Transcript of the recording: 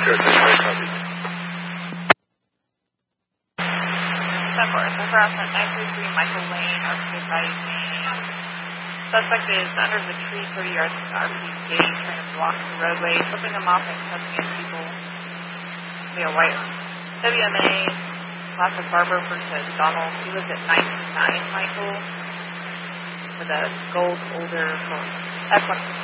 Good. Very copy. 10-4. Full harassment 933 Michael Lane, RPD body cam. Suspect is under the tree 30 yards from the RPD gate, trying to block the roadway, flipping them off and cussing at people. Via white WMA, last of Barber versus Donald. He lives at 929 Michael with a gold older for F1.